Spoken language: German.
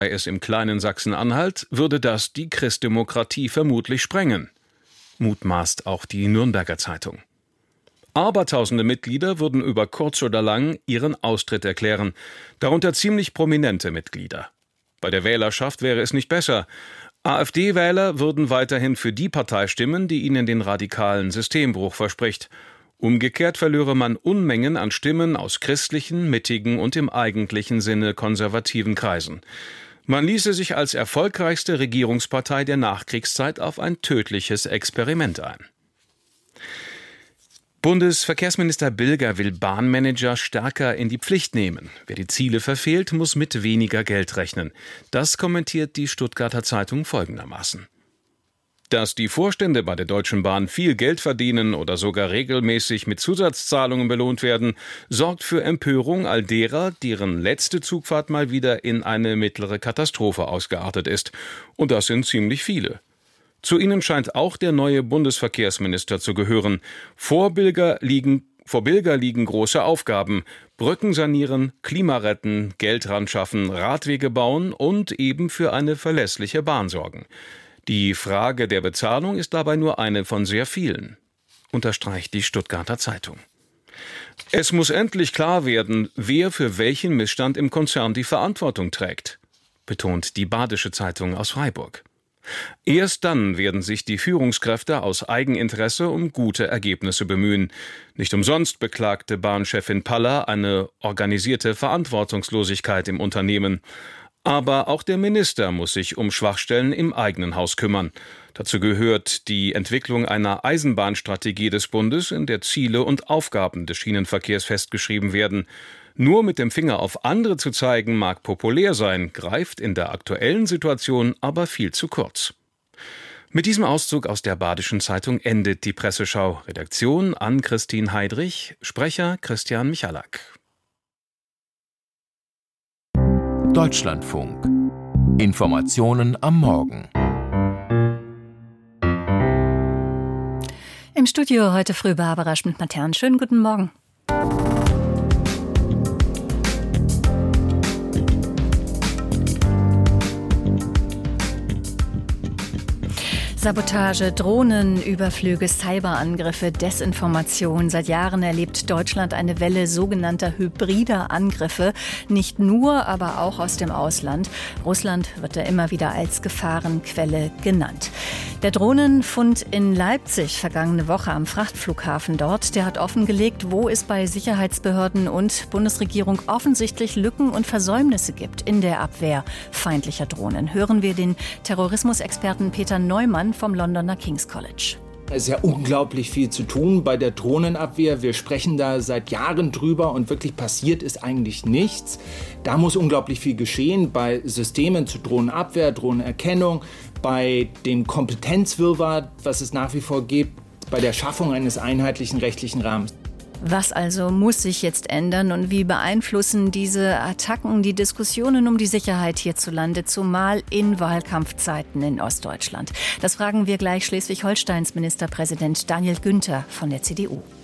es im kleinen Sachsen-Anhalt, würde das die Christdemokratie vermutlich sprengen. Mutmaßt auch die Nürnberger Zeitung. Abertausende Mitglieder würden über kurz oder lang ihren Austritt erklären, darunter ziemlich prominente Mitglieder. Bei der Wählerschaft wäre es nicht besser. AfD-Wähler würden weiterhin für die Partei stimmen, die ihnen den radikalen Systembruch verspricht. Umgekehrt verlöre man Unmengen an Stimmen aus christlichen, mittigen und im eigentlichen Sinne konservativen Kreisen. Man ließe sich als erfolgreichste Regierungspartei der Nachkriegszeit auf ein tödliches Experiment ein. Bundesverkehrsminister Bilger will Bahnmanager stärker in die Pflicht nehmen. Wer die Ziele verfehlt, muss mit weniger Geld rechnen. Das kommentiert die Stuttgarter Zeitung folgendermaßen: Dass die Vorstände bei der Deutschen Bahn viel Geld verdienen oder sogar regelmäßig mit Zusatzzahlungen belohnt werden, sorgt für Empörung all derer, deren letzte Zugfahrt mal wieder in eine mittlere Katastrophe ausgeartet ist. Und das sind ziemlich viele. Zu ihnen scheint auch der neue Bundesverkehrsminister zu gehören. Vor Bilger liegen große Aufgaben: Brücken sanieren, Klima retten, Geld ran schaffen, Radwege bauen und eben für eine verlässliche Bahn sorgen. Die Frage der Bezahlung ist dabei nur eine von sehr vielen, unterstreicht die Stuttgarter Zeitung. Es muss endlich klar werden, wer für welchen Missstand im Konzern die Verantwortung trägt, betont die Badische Zeitung aus Freiburg. Erst dann werden sich die Führungskräfte aus Eigeninteresse um gute Ergebnisse bemühen. Nicht umsonst beklagte Bahnchefin Paller eine organisierte Verantwortungslosigkeit im Unternehmen. Aber auch der Minister muss sich um Schwachstellen im eigenen Haus kümmern. Dazu gehört die Entwicklung einer Eisenbahnstrategie des Bundes, in der Ziele und Aufgaben des Schienenverkehrs festgeschrieben werden. Nur mit dem Finger auf andere zu zeigen, mag populär sein, greift in der aktuellen Situation aber viel zu kurz. Mit diesem Auszug aus der Badischen Zeitung endet die Presseschau. Redaktion Ann-Christine Heidrich, Sprecher Christian Michalak. Deutschlandfunk. Informationen am Morgen. Im Studio heute früh Barbara Schmidt-Matern. Schönen guten Morgen. Sabotage, Drohnen, Überflüge, Cyberangriffe, Desinformation. Seit Jahren erlebt Deutschland eine Welle sogenannter hybrider Angriffe. Nicht nur, aber auch aus dem Ausland. Russland wird da immer wieder als Gefahrenquelle genannt. Der Drohnenfund in Leipzig vergangene Woche am Frachtflughafen dort, der hat offengelegt, wo es bei Sicherheitsbehörden und Bundesregierung offensichtlich Lücken und Versäumnisse gibt in der Abwehr feindlicher Drohnen. Hören wir den Terrorismusexperten Peter Neumann vom Londoner King's College. Es ist ja unglaublich viel zu tun bei der Drohnenabwehr. Wir sprechen da seit Jahren drüber und wirklich passiert ist eigentlich nichts. Da muss unglaublich viel geschehen bei Systemen zur Drohnenabwehr, Drohnenerkennung, bei dem Kompetenzwirrwarr, was es nach wie vor gibt, bei der Schaffung eines einheitlichen rechtlichen Rahmens. Was also muss sich jetzt ändern und wie beeinflussen diese Attacken die Diskussionen um die Sicherheit hierzulande, zumal in Wahlkampfzeiten in Ostdeutschland? Das fragen wir gleich Schleswig-Holsteins Ministerpräsident Daniel Günther von der CDU.